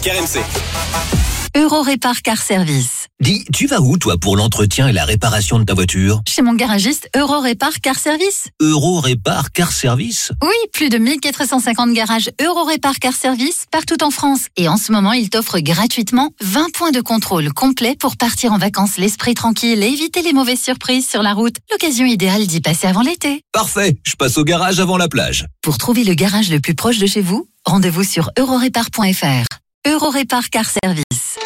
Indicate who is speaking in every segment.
Speaker 1: RMC.
Speaker 2: Eurorépar Car Service.
Speaker 3: Dis, tu vas où toi pour l'entretien et la réparation de ta voiture ?
Speaker 2: Chez mon garagiste Eurorépar Car Service.
Speaker 3: Eurorépar Car Service ?
Speaker 2: Oui, plus de 1450 garages Eurorépar Car Service partout en France. Et en ce moment, il t'offre gratuitement 20 points de contrôle complets pour partir en vacances l'esprit tranquille et éviter les mauvaises surprises sur la route. L'occasion idéale d'y passer avant l'été.
Speaker 3: Parfait, je passe au garage avant la plage.
Speaker 2: Pour trouver le garage le plus proche de chez vous, rendez-vous sur eurorépar.fr. Eurorépar Car Service.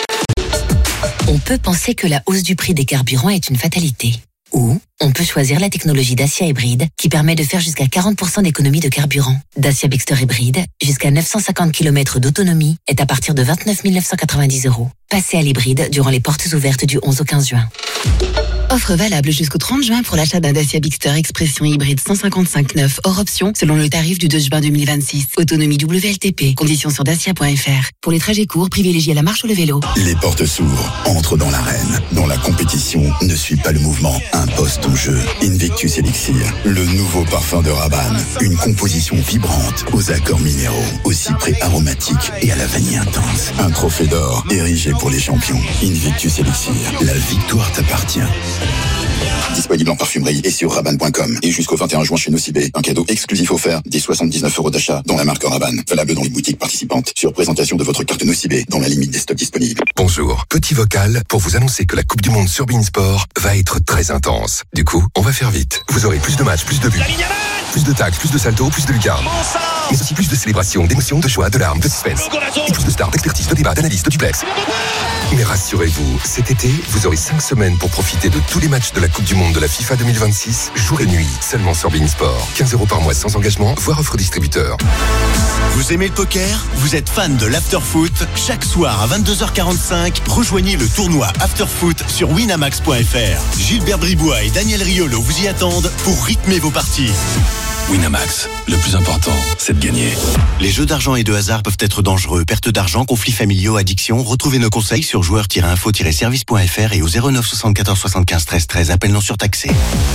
Speaker 4: On peut penser que la hausse du prix des carburants est une fatalité. Ou on peut choisir la technologie Dacia Hybride qui permet de faire jusqu'à 40% d'économie de carburant. Dacia Bigster Hybride, jusqu'à 950 km d'autonomie, est à partir de 29 990 €. Passez à l'hybride durant les portes ouvertes du 11 au 15 juin. Offre valable jusqu'au 30 juin pour l'achat d'un Dacia Bigster Expression Hybride 155/9 hors option selon le tarif du 2 juin 2026. Autonomie WLTP. Conditions sur dacia.fr. Pour les trajets courts, privilégiez la marche ou le vélo.
Speaker 5: Les portes s'ouvrent. Entre dans l'arène. Dans la compétition, ne suit pas le mouvement. Impose ton jeu. Invictus Elixir. Le nouveau parfum de Rabanne. Une composition vibrante aux accords minéraux, aux cyprès aromatiques et à la vanille intense. Un trophée d'or érigé pour les champions. Invictus Elixir. La victoire t'appartient. Disponible en parfumerie et sur rabanne.com. Et jusqu'au 21 juin chez Nocibé, un cadeau exclusif offert, des 79 € d'achat dans la marque Rabanne. Valable dans les boutiques participantes. Sur présentation de votre carte Nocibé, dans la limite des stocks disponibles.
Speaker 6: Bonjour, petit vocal pour vous annoncer que la Coupe du Monde sur Beansport va être très intense. Du coup, on va faire vite. Vous aurez plus de matchs, plus de buts, plus de tacles, plus de saltos, plus de lucarnes. Mais aussi plus de célébrations, d'émotions, de joie, de larmes, de suspense. Et plus de stars, d'expertise, de débats, d'analyses, de duplex. Mais rassurez-vous, cet été, vous aurez 5 semaines pour profiter de tous les matchs de la Coupe du Monde de la FIFA 2026, jour et nuit, seulement sur Beansport. 15 € par mois sans engagement, voire offre distributeur.
Speaker 7: Vous aimez le poker ? Vous êtes fan de l'afterfoot ? Chaque soir à 22h45, rejoignez le tournoi Afterfoot sur winamax.fr. Gilbert Bribois et Daniel Riolo vous y attendent pour rythmer vos parties.
Speaker 8: Winamax, le plus important, c'est de gagner.
Speaker 7: Les jeux d'argent et de hasard peuvent être dangereux. Perte d'argent, conflits familiaux, addiction. Retrouvez nos conseils sur joueurs-info-service.fr et au 09 74 75 13 13. Appel non surtaxé.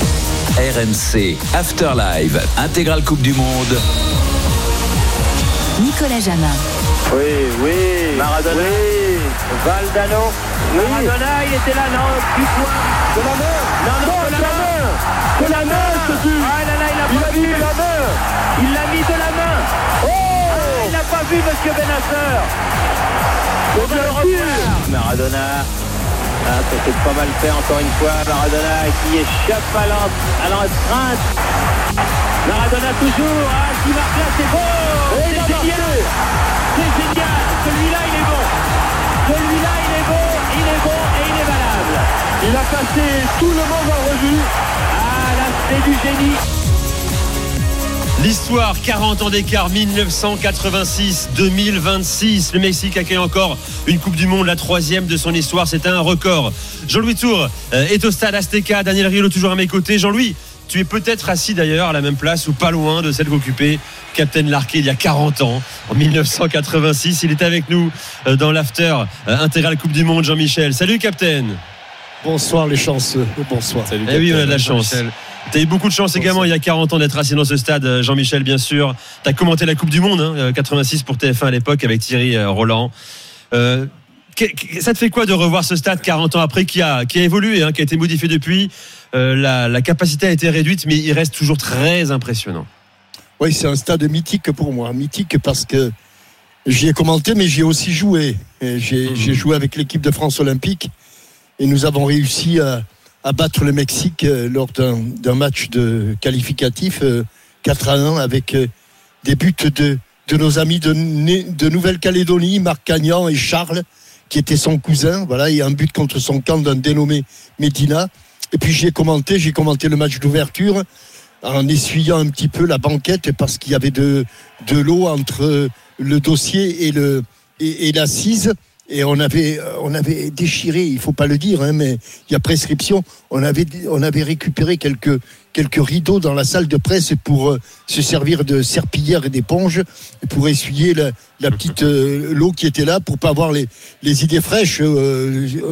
Speaker 9: RMC Afterlive, intégrale Coupe du Monde.
Speaker 2: Nicolas Jamin.
Speaker 10: Oui, Maradona, oui. Valdano, oui. Maradona, il était là, non, du point, de la main, non, de la main, de la main, ah là, il a mis de la main, il l'a mis de la main, il n'a pas vu monsieur Benasser, on va le revoir, Maradona, ça c'est pas mal fait encore une fois, Maradona qui échappe à l'empreinte, Maradona toujours, qui marque là, c'est beau, c'est génial, celui-là il est bon. Celui-là, il est bon et il est valable. Il a passé tout le monde en revue. Ah, là, c'est du génie.
Speaker 11: L'histoire, 40 ans d'écart, 1986-2026. Le Mexique accueille encore une Coupe du Monde, la 3e de son histoire. C'est un record. Jean-Louis Tour est au stade Azteca. Daniel Riolo toujours à mes côtés. Jean-Louis, tu es peut-être assis d'ailleurs à la même place ou pas loin de celle qu'occupait Captain Larquet il y a 40 ans, en 1986. Il est avec nous dans l'after intégral Coupe du Monde, Jean-Michel. Salut Captain.
Speaker 12: Bonsoir les chanceux. Bonsoir.
Speaker 11: Salut Captain. Eh oui, on a de la chance. Tu as eu beaucoup de chance également il y a 40 ans d'être assis dans ce stade, Jean-Michel, bien sûr. Tu as commenté la Coupe du Monde, 86 pour TF1 à l'époque avec Thierry Roland. Ça te fait quoi de revoir ce stade 40 ans après qui a évolué, qui a été modifié depuis la capacité a été réduite, mais il reste toujours très impressionnant.
Speaker 12: Oui, c'est un stade mythique pour moi. Mythique parce que j'y ai commenté, mais j'y ai aussi joué. J'ai joué avec l'équipe de France olympique et nous avons réussi à battre le Mexique lors d'un match de qualificatif 4-1 avec des buts de nos amis de Nouvelle-Calédonie, Marc Cagnan et Charles, qui était son cousin. Voilà, et un but contre son camp d'un dénommé Medina. Et puis j'ai commenté le match d'ouverture en essuyant un petit peu la banquette parce qu'il y avait de l'eau entre le dossier et l'assise. Et on avait déchiré, il faut pas le dire, mais il y a prescription. On avait récupéré quelques rideaux dans la salle de presse pour se servir de serpillière et d'éponge pour essuyer la petite l'eau qui était là pour pas avoir les idées fraîches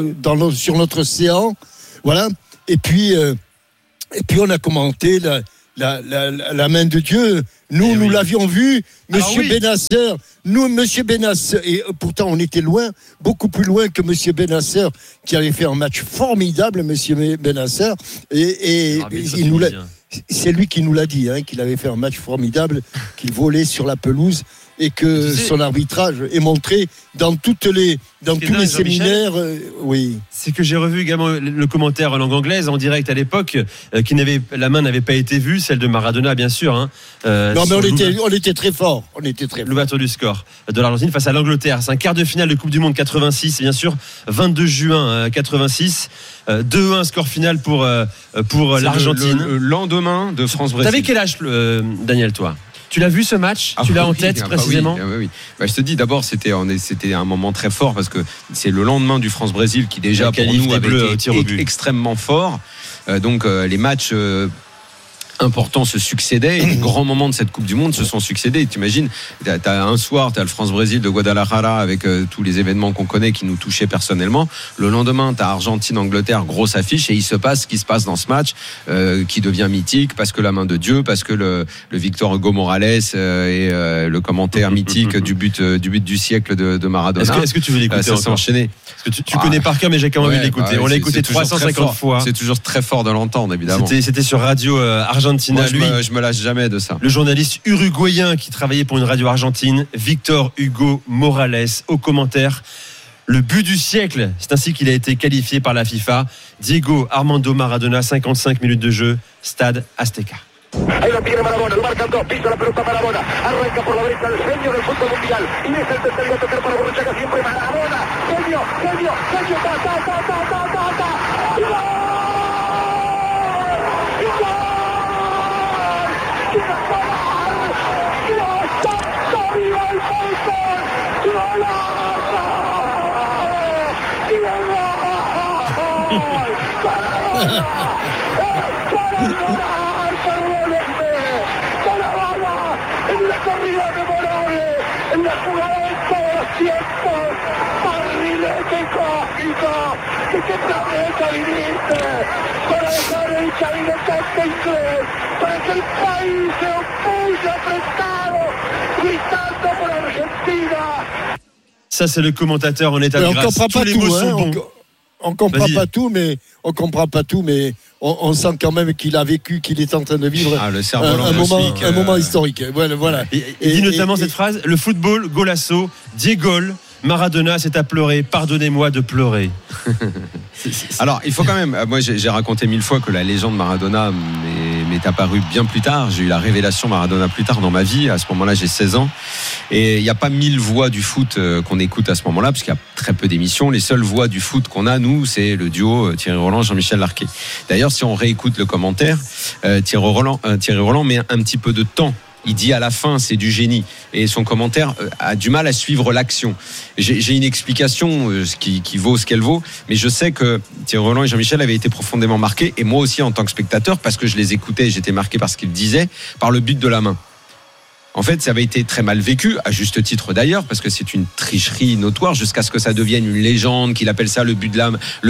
Speaker 12: sur notre séant. Voilà. Et puis on a commenté la main de Dieu. Nous l'avions vu, Monsieur Benasser. Nous, Monsieur Benasser, et pourtant on était loin, beaucoup plus loin que Monsieur Benasser, qui avait fait un match formidable, Monsieur Benasser. Et il nous l'a. C'est lui qui nous l'a dit, qu'il avait fait un match formidable, qu'il volait sur la pelouse et que son arbitrage est montré dans tous les séminaires. Oui.
Speaker 11: C'est que j'ai revu également le commentaire en langue anglaise en direct à l'époque, la main n'avait pas été vue, celle de Maradona bien sûr.
Speaker 12: Non mais on était très fort.
Speaker 11: L'ouverture du score de l'Argentine face à l'Angleterre. C'est un quart de finale de Coupe du Monde 86, bien sûr, 22 juin 86. 2-1 score final pour l'Argentine.
Speaker 1: Le lendemain de France-Brésil.
Speaker 11: T'avais quel âge, Daniel, toi ? Tu l'as vu ce match ? Tu l'as en tête précisément ?
Speaker 1: Oui. Je te dis, d'abord, c'était un moment très fort parce que c'est le lendemain du France-Brésil qui déjà pour nous avait été extrêmement fort. Donc les matchs importants se succédaient et les grands moments de cette Coupe du Monde se sont succédés. T'imagines, t'as un soir, t'as le France-Brésil de Guadalajara avec tous les événements qu'on connaît qui nous touchaient personnellement. Le lendemain, t'as Argentine-Angleterre, grosse affiche, et il se passe ce qui se passe dans ce match qui devient mythique parce que la main de Dieu, parce que le Victor Hugo Morales et le commentaire mythique du but du siècle de Maradona.
Speaker 11: Est-ce que tu veux l'écouter
Speaker 1: ça s'est enchaîné.
Speaker 11: Parce que tu connais par cœur, mais j'ai quand même envie de l'écouter. On l'a écouté 350 fois.
Speaker 1: C'est toujours très fort de l'entendre, évidemment.
Speaker 11: C'était sur Radio Argentina.
Speaker 1: Moi, je me lâche jamais de ça.
Speaker 11: Le journaliste uruguayen qui travaillait pour une radio argentine, Victor Hugo Morales, au commentaire. Le but du siècle, c'est ainsi qu'il a été qualifié par la FIFA. Diego Armando Maradona, 55 minutes de jeu, Stade Azteca.
Speaker 10: Ahí lo tiene Maradona, lo marcan dos, pisa la pelota Maradona, arranca por la derecha el genio del fútbol mundial, y es el tercero a tocar para Borruchaga, siempre Maradona, genio, ta, y ¡gol! En la corrida memorable, en la jugada de todos los tiempos, barrilete cósmico, que qué planeta viniste, para dejar el cabinetante inglés, para que el país se opulle apretado, gritando por Argentina.
Speaker 11: Ça, c'est le commentateur en état de grâce.
Speaker 12: Tous les mots sont bons. On comprend pas tout, mais on sent quand même qu'il a vécu, qu'il est en train de vivre un moment historique. Voilà.
Speaker 11: Il dit notamment cette phrase: le football, golasso, Diego Maradona, c'est à pleurer. Pardonnez-moi de pleurer.
Speaker 1: Alors, il faut quand même. Moi, j'ai raconté 1000 fois que la légende Maradona m'est apparue bien plus tard. J'ai eu la révélation Maradona plus tard dans ma vie. À ce moment-là, j'ai 16 ans. Et il n'y a pas 1000 voix du foot qu'on écoute à ce moment-là, parce qu'il y a très peu d'émissions. Les seules voix du foot qu'on a, nous, c'est le duo Thierry Roland, Jean-Michel Larquet. D'ailleurs, si on réécoute le commentaire, Thierry Roland met un petit peu de temps. Il dit à la fin, c'est du génie. Et son commentaire a du mal à suivre l'action. J'ai une explication qui vaut ce qu'elle vaut, mais je sais que Thierry Roland et Jean-Michel avaient été profondément marqués, et moi aussi en tant que spectateur, parce que je les écoutais et j'étais marqué par ce qu'ils disaient, par le but de la main. En fait, ça avait été très mal vécu, à juste titre d'ailleurs, parce que c'est une tricherie notoire, jusqu'à ce que ça devienne une légende, qu'il appelle ça le but de la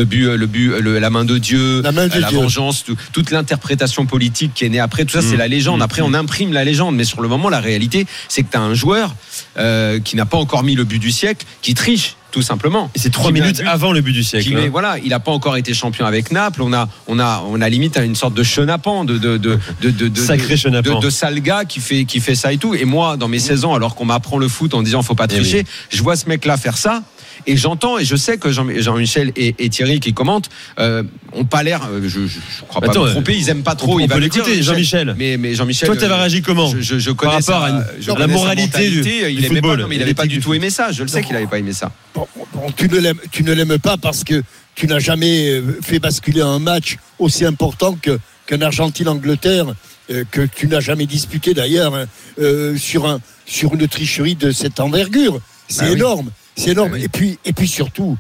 Speaker 1: main de Dieu, la vengeance, toute l'interprétation politique qui est née après. Tout ça, c'est la légende. Après, on imprime la légende, mais sur le moment, la réalité, c'est que tu as un joueur qui n'a pas encore mis le but du siècle, qui triche. Tout simplement.
Speaker 11: Et c'est 3 minutes avant le but du siècle.
Speaker 1: Mais voilà, il n'a pas encore été champion avec Naples. On a limite une sorte de chenapan,
Speaker 11: sacré chenapan,
Speaker 1: de sale gars qui fait ça et tout. Et moi, dans mes 16 ans, alors qu'on m'apprend le foot en disant faut pas tricher, je vois ce mec-là faire ça. Et j'entends, et je sais que Jean-Michel et Thierry qui commentent ont pas l'air, je crois pas me tromper, ils aiment pas trop.
Speaker 11: On peut l'écouter, Jean-Michel.
Speaker 1: Mais Jean-michel.
Speaker 11: Toi, t'avais réagi comment?
Speaker 1: Je connais
Speaker 11: par rapport à la moralité du football.
Speaker 1: Il n'avait pas du tout aimé ça. Je le sais qu'il n'avait pas aimé ça.
Speaker 12: Tu ne l'aimes pas parce que tu n'as jamais fait basculer un match aussi important qu'un Argentine-Angleterre, que tu n'as jamais disputé d'ailleurs, sur une tricherie de cette envergure. C'est énorme. C'est énorme. Oui. Et puis surtout,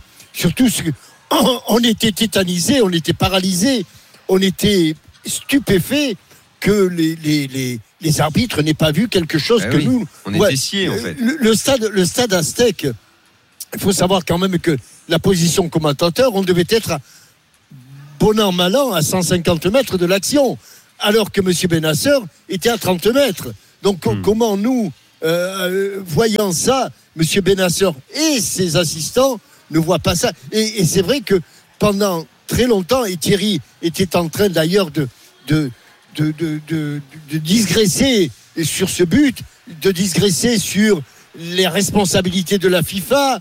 Speaker 12: on était tétanisés, on était paralysés, on était stupéfaits que les arbitres n'aient pas vu quelque chose que nous.
Speaker 1: On était sciés en fait.
Speaker 12: Le stade Aztèque, il faut savoir quand même que la position commentateur, on devait être bon an, mal an à 150 mètres de l'action. alors que M. Bennacer était à 30 mètres. Donc comment nous, voyant ça, M. Bennacer et ses assistants ne voient pas ça. Et c'est vrai que pendant très longtemps, et Thierry était en train d'ailleurs de digresser sur ce but, de digresser sur les responsabilités de la FIFA,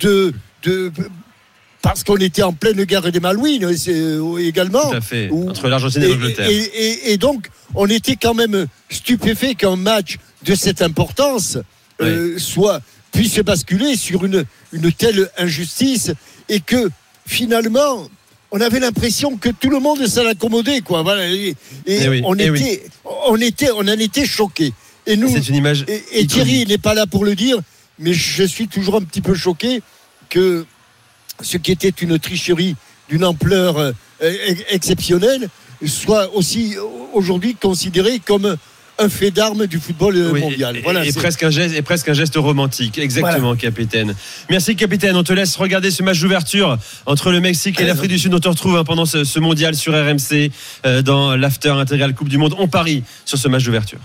Speaker 12: parce qu'on était en pleine guerre des Malouines également.
Speaker 11: Tout à fait, entre l'Argentine et l'Angleterre.
Speaker 12: Et donc, on était quand même stupéfait qu'un match de cette importance puisse basculer sur une telle injustice, et que finalement, on avait l'impression que tout le monde s'en accommodait, quoi. Voilà. On en était choqués. Et nous,
Speaker 11: c'est une image
Speaker 12: et Thierry n'est pas là pour le dire, mais je suis toujours un petit peu choqué que ce qui était une tricherie d'une ampleur exceptionnelle soit aussi aujourd'hui considéré comme un fait d'armes du football mondial. Voilà,
Speaker 11: et presque un geste romantique. Exactement, voilà. Capitaine. Merci, capitaine. On te laisse regarder ce match d'ouverture entre le Mexique et l'Afrique du Sud. On te retrouve pendant ce mondial sur RMC dans l'After Intégral Coupe du Monde. On parie sur ce match d'ouverture.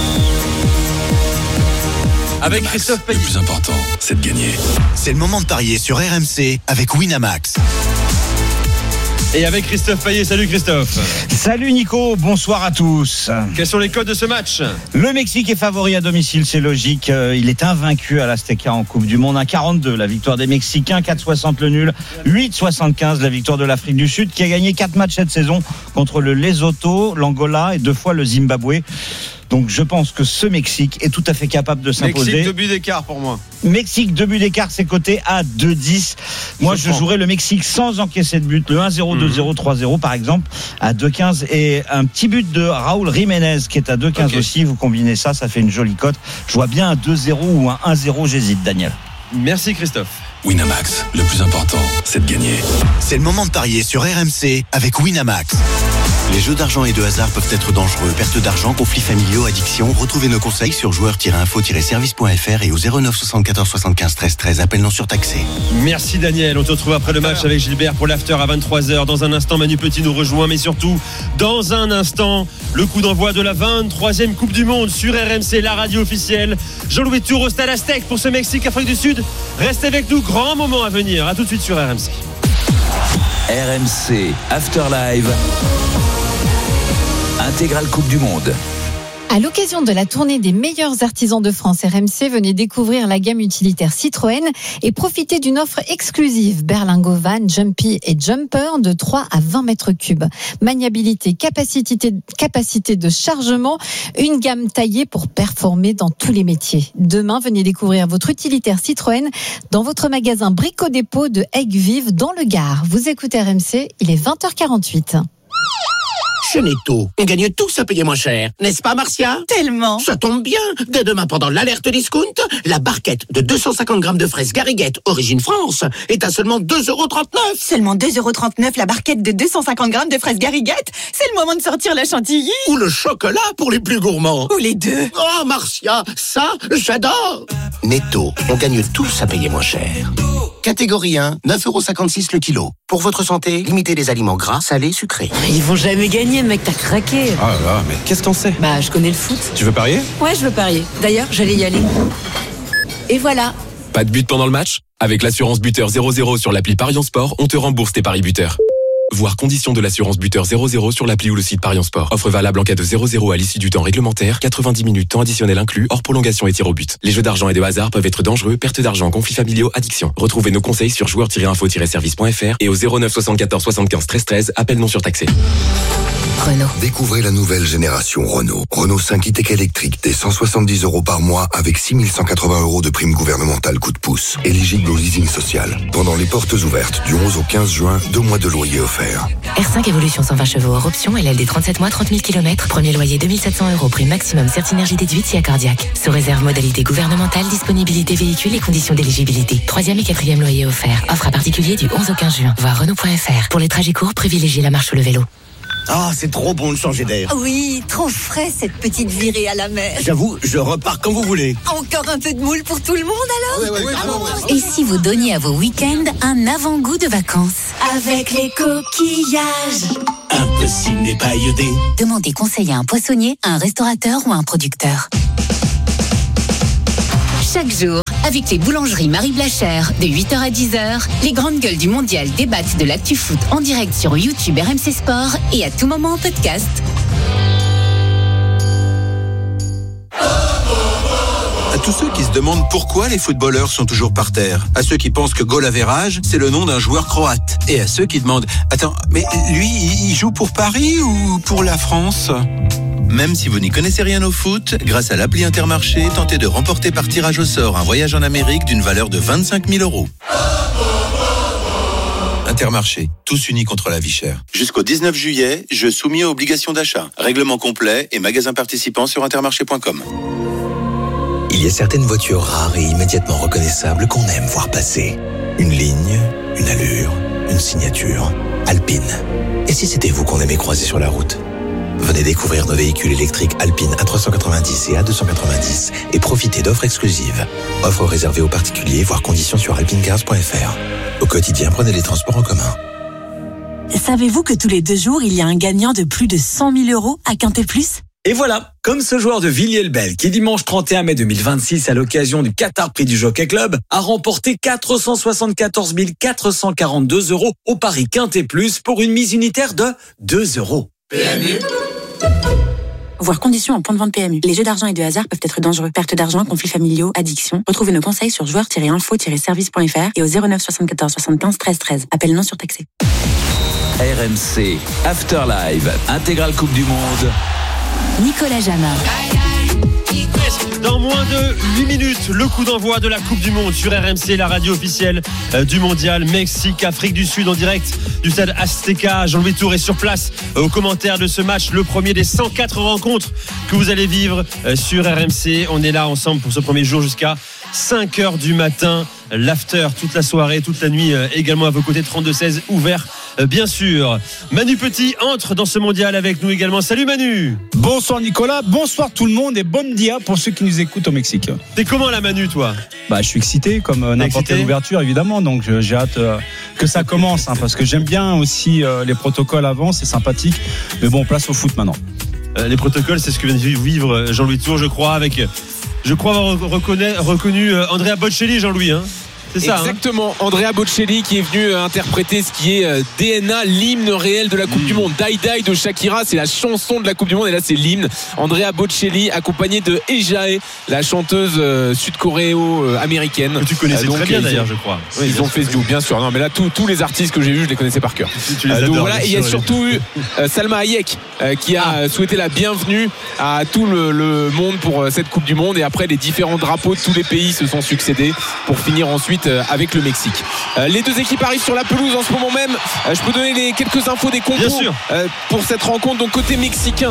Speaker 11: Avec Christophe Payet.
Speaker 8: Le plus important, c'est de gagner.
Speaker 7: C'est le moment de parier sur RMC avec Winamax.
Speaker 11: Et avec Christophe Payet. Salut Christophe.
Speaker 13: Salut Nico, bonsoir à tous.
Speaker 11: Quels sont les codes de ce match ?
Speaker 13: Le Mexique est favori à domicile, c'est logique. Il est invaincu à l'Azteca en Coupe du Monde. 1,42 la victoire des Mexicains, 4,60 le nul, 8,75 la victoire de l'Afrique du Sud, qui a gagné 4 matchs cette saison contre le Lesotho, l'Angola et 2 fois le Zimbabwe. Donc je pense que ce Mexique est tout à fait capable de s'imposer.
Speaker 1: Mexique 2 buts d'écart pour moi.
Speaker 13: Mexique 2 buts d'écart, c'est coté à 2,10. Moi je jouerais le Mexique sans encaisser de but, le 1-0, 2-0, 3-0 par exemple à 2,15, et un petit but de Raúl Jiménez qui est à 2,15 aussi. Vous combinez ça fait une jolie cote. Je vois bien un 2-0 ou un 1-0, j'hésite, Daniel.
Speaker 11: Merci Christophe.
Speaker 8: Winamax, le plus important, c'est de gagner.
Speaker 7: C'est le moment de parier sur RMC avec Winamax. Les jeux d'argent et de hasard peuvent être dangereux. Perte d'argent, conflits familiaux, addiction. Retrouvez nos conseils sur joueurs-info-service.fr et au 09 74 75 13 13. Appel non surtaxé.
Speaker 11: Merci Daniel. On te retrouve après le match avec Gilbert pour l'after à 23h. Dans un instant, Manu Petit nous rejoint, mais surtout, dans un instant, le coup d'envoi de la 23e Coupe du Monde sur RMC, la radio officielle. Jean-Louis Tour au Stade Aztec pour ce Mexique-Afrique du Sud. Restez avec nous, grand moment à venir. À tout de suite sur RMC.
Speaker 9: RMC After Live. Intégrale Coupe du Monde.
Speaker 14: À l'occasion de la tournée des meilleurs artisans de France, RMC venait découvrir la gamme utilitaire Citroën et profiter d'une offre exclusive berlingot van, Jumpy et Jumper de 3 à 20 mètres cubes. Maniabilité, capacité de chargement, une gamme taillée pour performer dans tous les métiers. Demain, venez découvrir votre utilitaire Citroën dans votre magasin Brico Dépôt de Aigues-Vives dans le Gard. Vous écoutez RMC, il est 20h48.
Speaker 15: Chez Netto, on gagne tous à payer moins cher, n'est-ce pas Marcia ?
Speaker 16: Tellement.
Speaker 15: Ça tombe bien, dès demain pendant l'alerte discount, la barquette de 250 grammes de fraises Gariguette, origine France, est à seulement 2,39 €.
Speaker 16: Seulement 2,39 € la barquette de 250 grammes de fraises Gariguette ? C'est le moment de sortir la chantilly.
Speaker 15: Ou le chocolat pour les plus gourmands.
Speaker 16: Ou les deux.
Speaker 15: Oh Marcia, ça, j'adore. Netto, on gagne tous à payer moins cher. Catégorie 1, 9,56 € le kilo. Pour votre santé, limitez les aliments gras, salés, sucrés.
Speaker 16: Ils vont jamais gagner, mec, t'as craqué.
Speaker 17: Ah là là, mais qu'est-ce qu'on sait ?
Speaker 16: Bah, je connais le foot.
Speaker 17: Tu veux parier ?
Speaker 16: Ouais, je veux parier. D'ailleurs, j'allais y aller. Et voilà.
Speaker 6: Pas de but pendant le match ? Avec l'assurance buteur 00 sur l'appli Parions Sport, on te rembourse tes paris buteurs. Voir conditions de l'assurance buteur 00 sur l'appli ou le site Parions Sport. Offre valable en cas de 0-0 à l'issue du temps réglementaire, 90 minutes temps additionnel inclus, hors prolongation et tir au but. Les jeux d'argent et de hasard peuvent être dangereux, perte d'argent, conflits familiaux, addiction. Retrouvez nos conseils sur joueurs-info-service.fr et au 09 74 75 13 13, appel non surtaxé.
Speaker 5: Renault. Découvrez la nouvelle génération Renault. Renault 5 e-tech électrique dès 170 € par mois avec 6 180 € de prime gouvernementale coup de pouce. Éligible au leasing social. Pendant les portes ouvertes du 11 au 15 juin, 2 mois de loyer offerts.
Speaker 4: R5 Évolution 120 chevaux hors option, LLD 37 mois, 30 000 km. Premier loyer 2 700 €, prime maximum Certinergie déduite si cardiaque. Sous réserve modalité gouvernementale, disponibilité véhicule et conditions d'éligibilité. 3e et 4e loyer offert. Offre à particulier du 11 au 15 juin. Voir Renault.fr. Pour les trajets courts, privilégiez la marche ou le vélo.
Speaker 15: Ah, c'est trop bon de changer d'air.
Speaker 16: Oui, trop frais cette petite virée à la mer.
Speaker 15: J'avoue, je repars quand vous voulez.
Speaker 16: Encore un peu de moule pour tout le monde alors ?
Speaker 15: Ouais, carrément.
Speaker 2: Et si vous donniez à vos week-ends un avant-goût de vacances ?
Speaker 16: Avec les coquillages.
Speaker 3: Impossible n'est pas iodé.
Speaker 4: Demandez conseil à un poissonnier, à un restaurateur ou à un producteur. Chaque jour, avec les boulangeries Marie Blachère, de 8h à 10h, les grandes gueules du mondial débattent de l'actu foot en direct sur YouTube RMC Sport et à tout moment en podcast.
Speaker 17: À tous ceux qui se demandent pourquoi les footballeurs sont toujours par terre, à ceux qui pensent que goal average, c'est le nom d'un joueur croate, et à ceux qui demandent « Attends, mais lui, il joue pour Paris ou pour la France ?» Même si vous n'y connaissez rien au foot, grâce à l'appli Intermarché, tentez de remporter par tirage au sort un voyage en Amérique d'une valeur de 25 000 €. Intermarché, tous unis contre la vie chère. Jusqu'au 19 juillet, jeu soumis aux obligations d'achat. Règlement complet et magasins participants sur intermarché.com.
Speaker 18: Il y a certaines voitures rares et immédiatement reconnaissables qu'on aime voir passer. Une ligne, une allure, une signature. Alpine. Et si c'était vous qu'on aimait croiser sur la route ? Venez découvrir nos véhicules électriques Alpine A390 et A290 et profitez d'offres exclusives. Offres réservées aux particuliers, voire conditions sur alpinecars.fr. Au quotidien, prenez les transports en commun.
Speaker 19: Savez-vous que tous les 2 jours, il y a un gagnant de plus de 100 000 € à Quintet Plus ?
Speaker 20: Et voilà, comme ce joueur de Villiers-le-Bel qui dimanche 31 mai 2026 à l'occasion du Qatar Prix du Jockey Club a remporté 474 442 € au pari Quintet Plus pour une mise unitaire de 2 €.
Speaker 19: PMU. Voir conditions en point de vente PMU. Les jeux d'argent et de hasard peuvent être dangereux. Perte d'argent, conflits familiaux, addiction. Retrouvez nos conseils sur joueurs-info-service.fr et au 09 74 75 13 13. Appel non surtaxé.
Speaker 9: RMC After Live, intégrale Coupe du Monde.
Speaker 4: Nicolas Jamin.
Speaker 11: Dans moins de 8 minutes, le coup d'envoi de la Coupe du Monde sur RMC, la radio officielle du mondial. Mexique, Afrique du Sud en direct du stade Azteca. Jean-Louis Tour est sur place aux commentaires de ce match, le premier des 104 rencontres que vous allez vivre sur RMC. On est là ensemble pour ce premier jour jusqu'à 5h du matin. L'after toute la soirée, toute la nuit également à vos côtés, 32-16 ouvert bien sûr. Manu Petit entre dans ce mondial avec nous également. Salut Manu.
Speaker 21: Bonsoir Nicolas, bonsoir tout le monde et bonne dia pour ceux qui nous écoutent au Mexique.
Speaker 11: T'es comment là Manu toi ?
Speaker 21: Je suis excité comme n'importe quelle ouverture évidemment, donc j'ai hâte que ça commence parce que j'aime bien aussi les protocoles avant, c'est sympathique, mais bon, place au foot maintenant.
Speaker 11: Les protocoles, c'est ce que vient de vivre Jean-Louis Tour, je crois, avec... Je crois avoir reconnu Andrea Bocelli, Jean-Louis. C'est ça.
Speaker 22: Exactement, Andrea Bocelli qui est venu interpréter ce qui est DNA, l'hymne réel de la Coupe du Monde. Die Die de Shakira, c'est la chanson de la Coupe du Monde et là c'est l'hymne. Andrea Bocelli accompagné de Ejae, la chanteuse sud-coréo-américaine.
Speaker 11: Que tu connaissais très bien d'ailleurs, je crois.
Speaker 22: Oui, ils ont fait ce duo, bien sûr. Non, mais là tous les artistes que j'ai vus, je les connaissais par cœur. Donc voilà, et il y a surtout eu Salma Hayek qui a souhaité la bienvenue à tout le monde pour cette Coupe du Monde, et après les différents drapeaux de tous les pays se sont succédés pour finir ensuite avec le Mexique. Les deux équipes arrivent sur la pelouse en ce moment même. Je peux donner quelques infos des compos pour cette rencontre. Donc côté mexicain,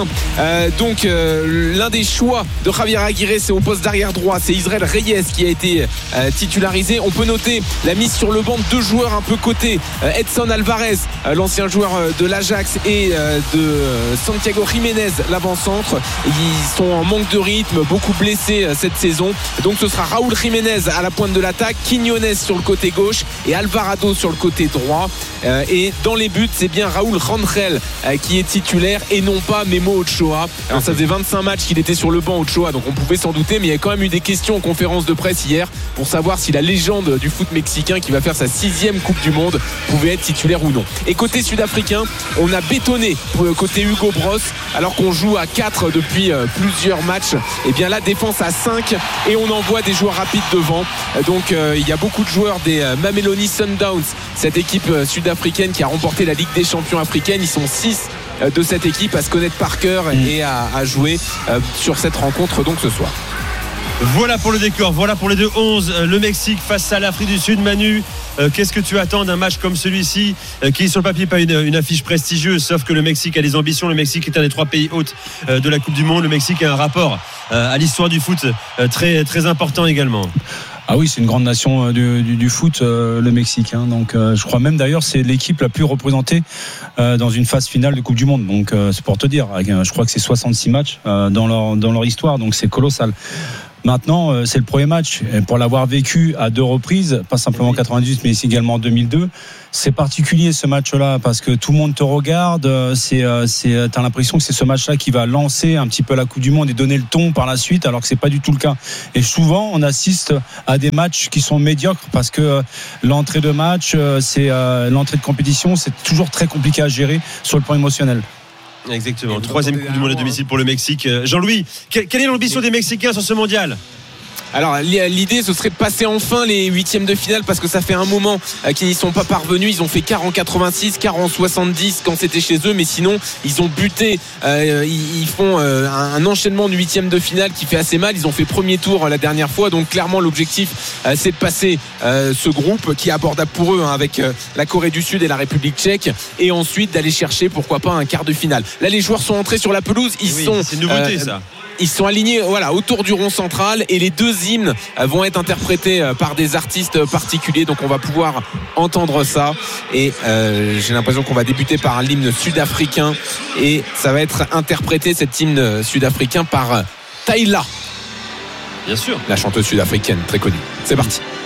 Speaker 22: l'un des choix de Javier Aguirre, c'est au poste d'arrière droit, c'est Israel Reyes qui a été titularisé. On peut noter la mise sur le banc de 2 joueurs un peu cotés, Edson Alvarez, l'ancien joueur de l'Ajax, et de Santiago Jiménez, l'avant-centre. Ils sont en manque de rythme, beaucoup blessés cette saison. Donc ce sera Raúl Jiménez à la pointe de l'attaque, Quiñones sur le côté gauche et Alvarado sur le côté droit. Et dans les buts, c'est bien Raúl Rangel qui est titulaire et non pas Memo Ochoa. Alors ça faisait 25 matchs qu'il était sur le banc, Ochoa, donc on pouvait s'en douter, mais il y a quand même eu des questions en conférence de presse hier pour savoir si la légende du foot mexicain qui va faire sa 6e Coupe du Monde pouvait être titulaire ou non. Et côté sud-africain, on a bétonné côté Hugo Bross, alors qu'on joue à 4 depuis plusieurs matchs. Et bien la défense à 5 et on envoie des joueurs rapides devant. Donc il y a beaucoup de joueurs des Mamelodi Sundowns, cette équipe sud-africaine qui a remporté la Ligue des champions africaine. Ils sont 6 de cette équipe à se connaître par cœur et à jouer sur cette rencontre donc ce soir.
Speaker 11: Voilà pour le décor, voilà pour les 2-11. Le Mexique face à l'Afrique du Sud. Manu, qu'est-ce que tu attends d'un match comme celui-ci qui est sur le papier pas une affiche prestigieuse, sauf que le Mexique a des ambitions. Le Mexique est un des 3 pays hôtes de la Coupe du Monde. Le Mexique a un rapport à l'histoire du foot très, très important également.
Speaker 21: Ah oui, c'est une grande nation du foot, le Mexique. Donc, je crois même d'ailleurs c'est l'équipe la plus représentée dans une phase finale de Coupe du Monde. Donc, c'est pour te dire. Je crois que c'est 66 matchs dans leur histoire. Donc, c'est colossal. Maintenant, c'est le premier match. Et pour l'avoir vécu à 2 reprises, pas simplement en 98, mais également en 2002, c'est particulier ce match-là parce que tout le monde te regarde. T'as l'impression que c'est ce match-là qui va lancer un petit peu la Coupe du Monde et donner le ton par la suite, alors que c'est pas du tout le cas. Et souvent, on assiste à des matchs qui sont médiocres parce que l'entrée de match, l'entrée de compétition, c'est toujours très compliqué à gérer sur le plan émotionnel.
Speaker 11: Exactement. 3e Coupe du Monde à domicile pour le Mexique. Jean-Louis, quelle est l'ambition des Mexicains sur ce mondial ?
Speaker 22: Alors l'idée ce serait de passer enfin les 8e de finale parce que ça fait un moment qu'ils n'y sont pas parvenus. Ils ont fait quart en 86, quart en 70 quand c'était chez eux, mais sinon ils ont buté. Ils font un enchaînement de 8e de finale qui fait assez mal. Ils ont fait premier tour la dernière fois, donc clairement l'objectif c'est de passer ce groupe qui est abordable pour eux avec la Corée du Sud et la République tchèque, et ensuite d'aller chercher pourquoi pas un quart de finale. Là les joueurs sont entrés sur la pelouse,
Speaker 11: c'est une nouveauté ça.
Speaker 22: Ils sont alignés autour du rond central et les 2 hymnes vont être interprétés par des artistes particuliers, donc on va pouvoir entendre ça, et j'ai l'impression qu'on va débuter par l'hymne sud-africain et ça va être interprété, cet hymne sud-africain, par Tyla,
Speaker 11: bien sûr,
Speaker 22: la chanteuse sud-africaine très connue. C'est parti.